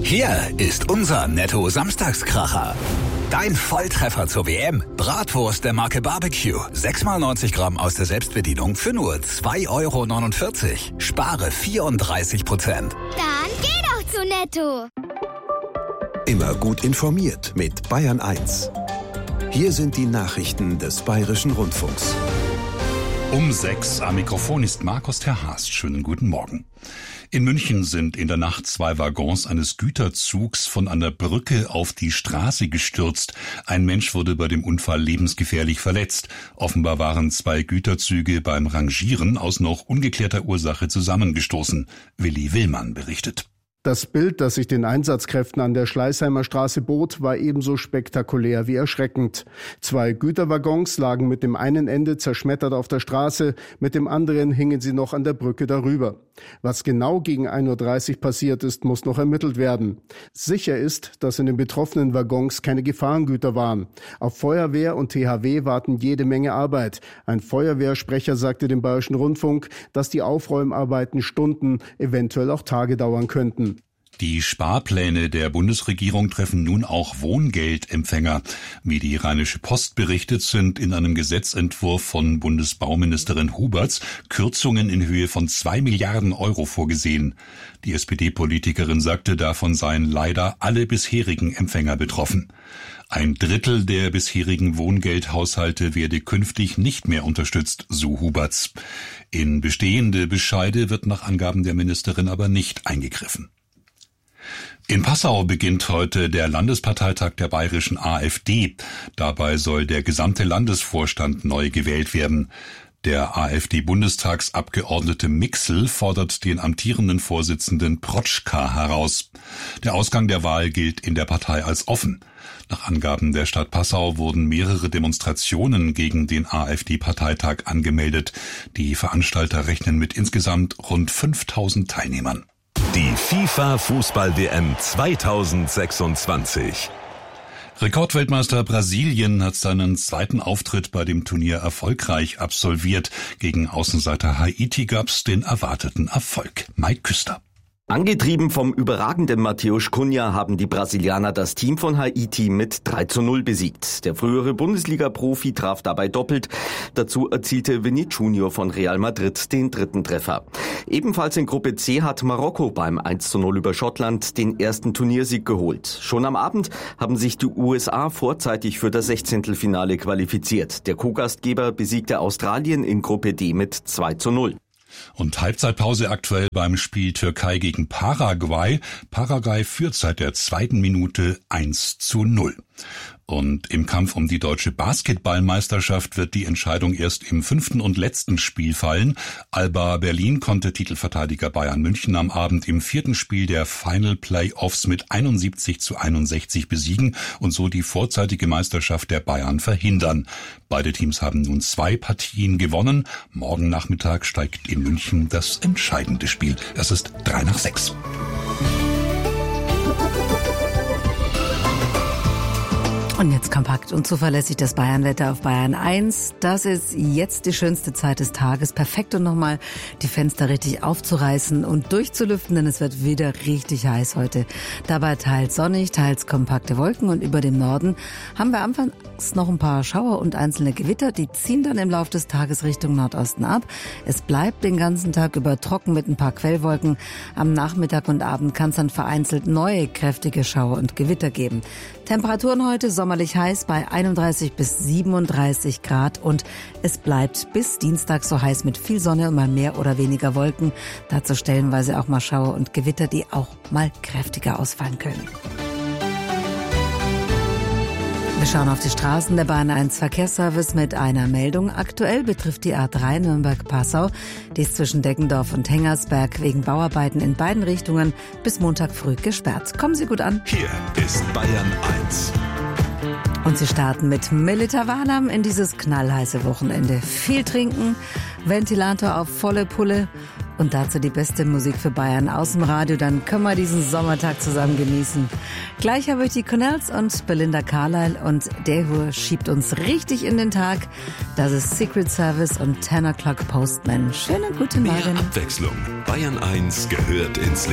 Hier ist unser Netto-Samstagskracher. Dein Volltreffer zur WM. Bratwurst der Marke Barbecue. 6x90 Gramm aus der Selbstbedienung für nur 2,49 €. Spare 34%. Dann geh doch zu Netto. Immer gut informiert mit Bayern 1. Hier sind die Nachrichten des Bayerischen Rundfunks. Um 6 am Mikrofon ist Markus Terhaast. Schönen guten Morgen. In München sind in der Nacht 2 Waggons eines Güterzugs von einer Brücke auf die Straße gestürzt. Ein Mensch wurde bei dem Unfall lebensgefährlich verletzt. Offenbar waren 2 Güterzüge beim Rangieren aus noch ungeklärter Ursache zusammengestoßen. Willi Willmann berichtet. Das Bild, das sich den Einsatzkräften an der Schleißheimer Straße bot, war ebenso spektakulär wie erschreckend. 2 Güterwaggons lagen mit dem einen Ende zerschmettert auf der Straße, mit dem anderen hingen sie noch an der Brücke darüber. Was genau gegen 1:30 Uhr passiert ist, muss noch ermittelt werden. Sicher ist, dass in den betroffenen Waggons keine Gefahrengüter waren. Auf Feuerwehr und THW warten jede Menge Arbeit. Ein Feuerwehrsprecher sagte dem Bayerischen Rundfunk, dass die Aufräumarbeiten Stunden, eventuell auch Tage dauern könnten. Die Sparpläne der Bundesregierung treffen nun auch Wohngeldempfänger. Wie die Rheinische Post berichtet, sind in einem Gesetzentwurf von Bundesbauministerin Huberts Kürzungen in Höhe von 2 Milliarden € vorgesehen. Die SPD-Politikerin sagte, davon seien leider alle bisherigen Empfänger betroffen. 1/3 der bisherigen Wohngeldhaushalte werde künftig nicht mehr unterstützt, so Huberts. In bestehende Bescheide wird nach Angaben der Ministerin aber nicht eingegriffen. In Passau beginnt heute der Landesparteitag der bayerischen AfD. Dabei soll der gesamte Landesvorstand neu gewählt werden. Der AfD-Bundestagsabgeordnete Mixel fordert den amtierenden Vorsitzenden Protschka heraus. Der Ausgang der Wahl gilt in der Partei als offen. Nach Angaben der Stadt Passau wurden mehrere Demonstrationen gegen den AfD-Parteitag angemeldet. Die Veranstalter rechnen mit insgesamt rund 5.000 Teilnehmern. Die FIFA-Fußball-WM 2026. Rekordweltmeister Brasilien hat seinen zweiten Auftritt bei dem Turnier erfolgreich absolviert. Gegen Außenseiter Haiti gab's den erwarteten Erfolg. Mike Küster. Angetrieben vom überragenden Matheus Cunha haben die Brasilianer das Team von Haiti mit 3:0 besiegt. Der frühere Bundesliga-Profi traf dabei doppelt. Dazu erzielte Vini Junior von Real Madrid den 3. Treffer. Ebenfalls in Gruppe C hat Marokko beim 1:0 über Schottland den ersten Turniersieg geholt. Schon am Abend haben sich die USA vorzeitig für das 16. qualifiziert. Der Co-Gastgeber besiegte Australien in Gruppe D mit 2:0. Und Halbzeitpause aktuell beim Spiel Türkei gegen Paraguay. Paraguay führt seit der 2. Minute 1:0. Und im Kampf um die deutsche Basketballmeisterschaft wird die Entscheidung erst im 5. und letzten Spiel fallen. Alba Berlin konnte Titelverteidiger Bayern München am Abend im 4. Spiel der Final Playoffs mit 71:61 besiegen und so die vorzeitige Meisterschaft der Bayern verhindern. Beide Teams haben nun 2 Partien gewonnen. Morgen Nachmittag steigt in München das entscheidende Spiel. Es ist 5:55. Und jetzt kompakt und zuverlässig das Bayernwetter auf Bayern 1. Das ist jetzt die schönste Zeit des Tages. Perfekt, um nochmal die Fenster richtig aufzureißen und durchzulüften, denn es wird wieder richtig heiß heute. Dabei teils sonnig, teils kompakte Wolken und über dem Norden haben wir anfangs noch ein paar Schauer und einzelne Gewitter. Die ziehen dann im Laufe des Tages Richtung Nordosten ab. Es bleibt den ganzen Tag über trocken mit ein paar Quellwolken. Am Nachmittag und Abend kann es dann vereinzelt neue kräftige Schauer und Gewitter geben. Temperaturen heute sommerlich heiß bei 31 bis 37 Grad und es bleibt bis Dienstag so heiß mit viel Sonne und mal mehr oder weniger Wolken. Dazu stellenweise auch mal Schauer und Gewitter, die auch mal kräftiger ausfallen können. Wir schauen auf die Straßen. Der Bayern 1 Verkehrsservice mit einer Meldung. Aktuell betrifft die A3 Nürnberg-Passau. Die ist zwischen Deggendorf und Hengersberg wegen Bauarbeiten in beiden Richtungen bis Montag früh gesperrt. Kommen Sie gut an. Hier ist Bayern 1. Und Sie starten mit Melita Wahnam in dieses knallheiße Wochenende. Viel trinken, Ventilator auf volle Pulle und dazu die beste Musik für Bayern aus dem Radio. Dann können wir diesen Sommertag zusammen genießen. Gleich habe ich die Cornells und Belinda Carlisle und der hier schiebt uns richtig in den Tag. Das ist Secret Service und 10 O'Clock Postman. Schönen guten Morgen. Mehr Abwechslung. Bayern 1 gehört ins